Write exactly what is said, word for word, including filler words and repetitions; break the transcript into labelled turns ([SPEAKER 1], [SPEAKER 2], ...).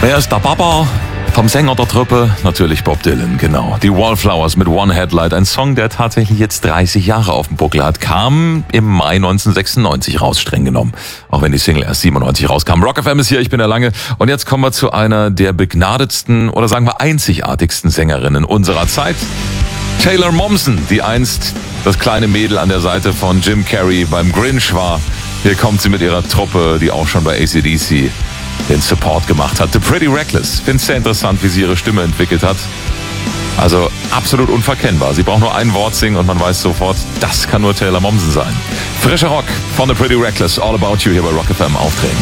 [SPEAKER 1] Wer ist der Papa? Vom Sänger der Truppe? Natürlich Bob Dylan, genau. Die Wallflowers mit One Headlight, ein Song, der tatsächlich jetzt dreißig Jahre auf dem Buckel hat, kam im Mai neunzehnhundertsechsundneunzig raus, streng genommen. Auch wenn die Single erst siebenundneunzig rauskam. Rock F M ist hier, ich bin der Lange. Und jetzt kommen wir zu einer der begnadetsten oder sagen wir einzigartigsten Sängerinnen unserer Zeit. Taylor Momsen, die einst das kleine Mädel an der Seite von Jim Carrey beim Grinch war. Hier kommt sie mit ihrer Truppe, die auch schon bei A C D C den Support gemacht hat. The Pretty Reckless. Finde es sehr interessant, wie sie ihre Stimme entwickelt hat. Also absolut unverkennbar. Sie braucht nur ein Wort singen und man weiß sofort, das kann nur Taylor Momsen sein. Frischer Rock von The Pretty Reckless. All About You hier bei Rock F M auftreten.